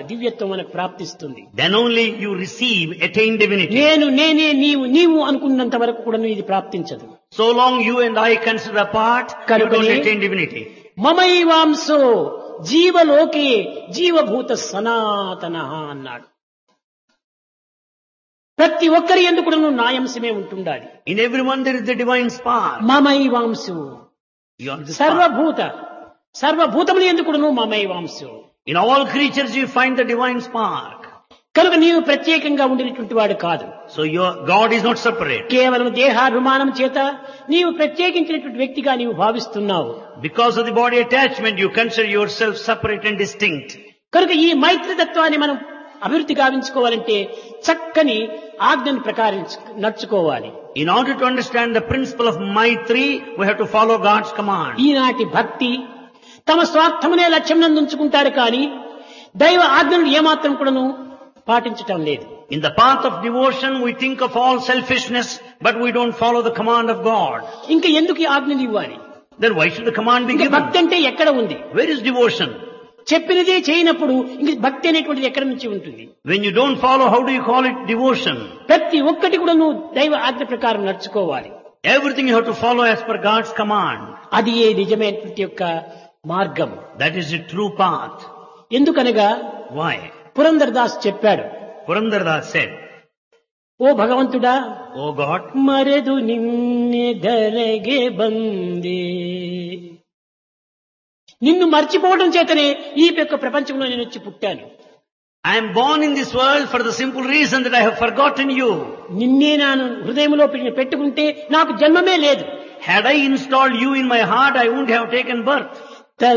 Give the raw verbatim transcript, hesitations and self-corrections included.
దివ్యత్వం మనకు ప్రాప్తిస్తుంది. Then only you receive, attain divinity. నేను నేనే నీవు నీవు అనుకున్నంత వరకు కూడా ఇది ప్రాప్తించదు. So long you and I consider apart, you don't attain divinity. మమైవాంసో జీవలోకే జీవభూత సనాతన అన్నాడు. ప్రతి ఒక్కరి యందు కూడా నాయంశమే ఉంటుండాలి. In everyone there is the divine spark. మమైవాంసు You are the spark. సర్వభూత సర్వభూతముల యందు కూడా మమైవాంసు. In all creatures you find the divine spark. కనుక నీవు ప్రత్యేకంగా ఉండినటువంటి వాడు కాదు. So your God is not separate. కేవలం దేహాభిమానం చేత నీవు ప్రత్యేకించినటువంటి వ్యక్తిగా నీవు భావిస్తున్నావు. Because of the body attachment you consider yourself separate and distinct. కనుక ఈ మైత్రి తత్వాన్ని మనం అభివృద్ధి గావించుకోవాలంటే చక్కని ఆజ్ఞను ప్రకారం నడుచుకోవాలి. In order to understand the principle of Maitri, we have to follow God's command. ఈనాటి భక్తి తమ స్వార్థమునే లక్ష్యం నందుంచుకుంటారు కానీ దైవ ఆజ్ఞను ఏమాత్రం కూడాను పాటించటం లేదు. In the path of devotion we think of all selfishness, but we don't follow the command of God. ఇంకా ఎందుకు ఈ ఆజ్ఞలు ఇవ్వాలి? Then why should the command be ఇంకా given? భక్తి అంటే ఎక్కడ ఉంది? Where is devotion? చెప్పినదే చేయనప్పుడు ఇంక భక్తి అనేటువంటిది ఎక్కడి నుంచి ఉంటుంది? When you don't follow, how do you call it devotion? ప్రతి ఒక్కటి కూడా నువ్వు దైవ ఆజ్ఞ ప్రకారం నడుచుకోవాలి. Everything you have to follow as per God's command. అది ఏ నిజమైనటువంటి యొక్క మార్గం. That is the true path. ఎందుకనగా Why? పురందరదాస్ చెప్పాడు, Purandardas said, ఓ భగవంతుడా, Oh God, మరెదు నిన్నే ధరగే బందే, నిన్ను మర్చిపోవడం చేతనే ఈ యొక్క ప్రపంచంలో నేను వచ్చి పుట్టాను. I am born in this world for the simple reason that I have forgotten you. నిన్నే నాను హృదయంలో పెట్టుకుంటే నాకు జన్మమే లేదు. Had I installed you in my heart, I wouldn't have taken birth.